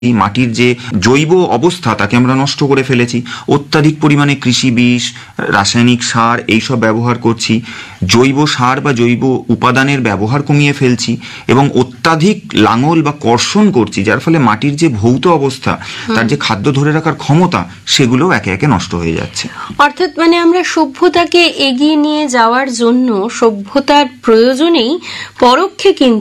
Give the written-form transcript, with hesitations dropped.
মাটির যে জৈব অবস্থা তাকে আমরা নষ্ট করে ফেলেছি, অত্যাধিক পরিমাণে কৃষি বিষ, রাসায়নিক সার এইসব ব্যবহার করছি, জৈব সার বা জৈব উপাদানের ব্যবহার কমিয়ে ফেলছি এবং অত্যাধিক লাঙল বা কর্ষণ করছি, যার ফলে মাটির যে ভৌত অবস্থা, তার যে খাদ্য ধরে রাখার ক্ষমতা, সেগুলো একে একে নষ্ট হয়ে যাচ্ছে। অর্থাৎ আমরা সভ্যতাকে এগিয়ে নিয়ে যাওয়ার জন্য সভ্যতার প্রয়োজনেই পরোক্ষে কিন্তু